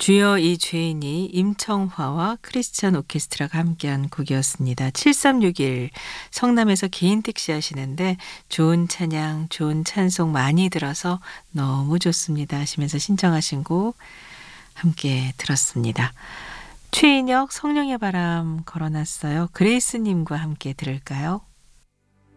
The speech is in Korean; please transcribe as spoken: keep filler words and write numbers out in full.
주여 이 죄인이 임청화와 크리스찬 오케스트라가 함께한 곡이었습니다. 칠삼육일 성남에서 개인 택시 하시는데 좋은 찬양, 좋은 찬송 많이 들어서 너무 좋습니다 하시면서 신청하신 곡 함께 들었습니다. 최인혁 성령의 바람 걸어놨어요. 그레이스님과 함께 들을까요?